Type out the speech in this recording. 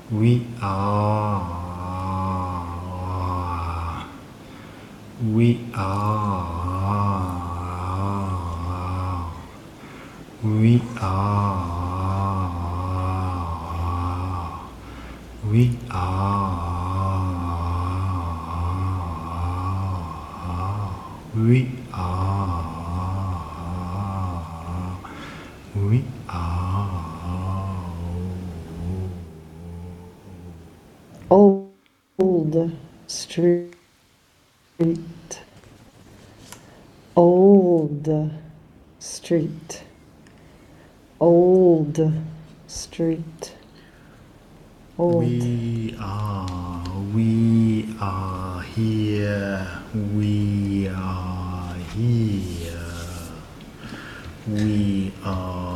We are. We are. We are. We are. We are. We are. Old street. Old street. Old street. Old. We are here. We are here. We are